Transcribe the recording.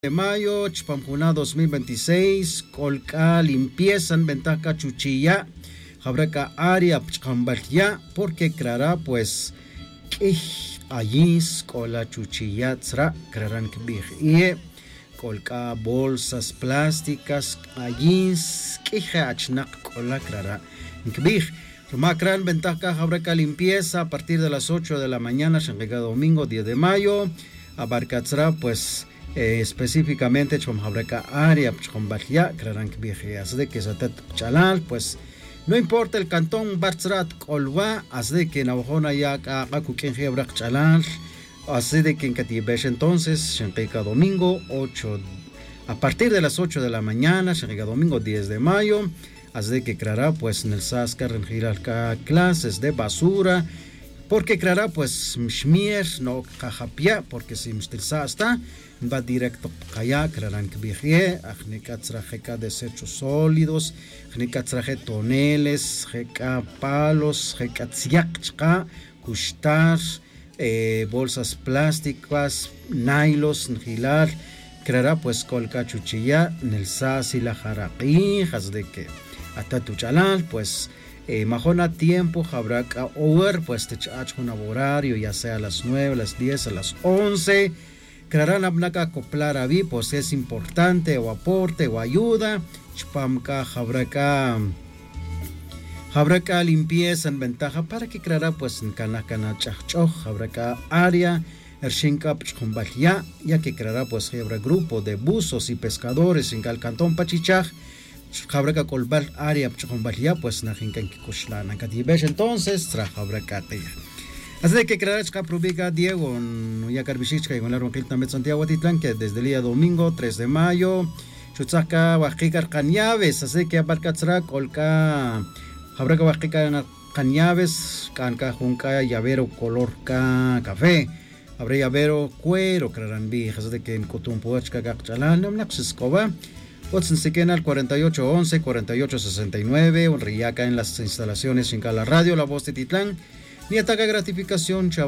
de mayo, Chpampuna 2026, Colca limpieza en Ventaja Chuchilla, Jabreca área Pchambalya, porque creará pues que allí cola chuchilla tra, crearán que y colca bolsas plásticas, allí que hachnak cola creará que Macran Ventaja Jabreca limpieza a partir de las 8 de la mañana, Shanghai domingo 10 de mayo, abarcará pues específicamente Chomhabreca área Chombalia, creerán que viejas de que Satet Chalal, pues no importa el cantón Barzrat Colva, así de que Navajona ya Kakuken Hebrak Chalal, así de que en Katibesh entonces, Shanghai domingo 8, a partir de las 8 de la mañana, Shanghai domingo 10 de mayo, así de que creará pues en el Saskar en Giralca clases de basura. Porque creará pues Mshmier, no Cajapia, porque si Mstilsa está, va directo allá, crearán que viaje, Ajnikatzrajeca desechos sólidos, Ajnikatzraje toneles, Jeca palos, Jecatsiakchka, Kushtar, bolsas plásticas, nailos, Njilar, creará pues Colca Chuchilla, Nelsas y la Jaraqui, de que hasta Tuchalal, pues. Majona tiempo, Jabraca over, pues te echas un horario, ya sea a las 9, a las 10, a las 11. Crearán abnaca acoplar a vi, pues es importante, o aporte, o ayuda. Chpamka, Jabraca limpieza en ventaja, para que creará pues en canacana chachoj, Jabraca área, Ershinka Pchumbalia, ya que creará pues hebra grupo de buzos y pescadores en Calcantón Pachichaj. Jabraca colbal área Pchombalia, pues Najinkan Kikushlan, Katibesh entonces, Trajabracate. Así de que creará Chaprubiga Diego, Yacarbichichka y con la Ronquil también Santiago Titlán, que desde el día domingo 3 de mayo, Chutzaka, Bajicar Cañaves, así que abarcatzra, Colca, Jabraca Bajicar Cañaves, Canca Junca, Llavero color café, habrá llavero cuero, crearán viejas de que en Cotumpuachca Gachalán, Namnaxiscova. Watson Siquena 4811 4869, un riaca en las instalaciones en la radio La Voz de Titlán, ni ataca gratificación, chavo.